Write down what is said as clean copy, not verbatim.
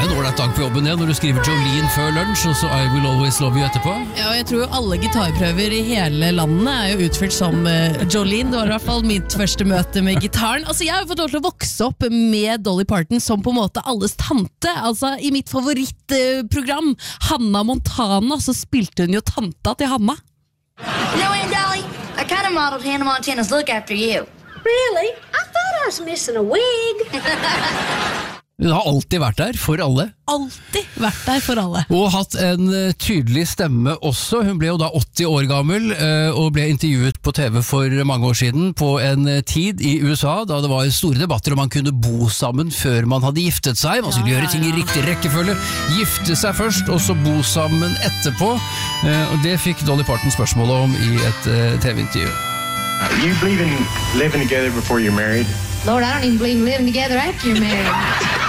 en ålreit dag på jobben når du skriver Jolene før lunsj, og så I Will Always Love You etterpå. Ja, og jeg tror jo alle gitarprøver i hele landet jo utført som Jolene. Det var i hvert fall mitt første møte med gitaren. Altså, jeg har jo fått lov til å vokse opp med Dolly Parton som på en måte alles tante. Altså, i mitt favorittprogram, Hannah Montana, så spilte hun jo tanta til Hannah. You know, Aunt Dolly, I kind of modeled Hannah Montana's look after you. Really? I thought I was missing a wig. Hun har alltid vært der for alle. Alltid vært der for alle. Og hatt en tydelig stemme også. Hun ble jo da 80 år gammel og ble intervjuet på TV for mange år siden på en tid i USA da det var store debatter om man kunne bo sammen før man hadde giftet seg. Man skulle gjøre ting i riktig rekkefølge. Gifte seg først, og så bo sammen etterpå. Og det fikk Dolly Parton spørsmål om i et TV-intervju. You believe in living together before you're married? Lord, I don't even believe in living together after you're married.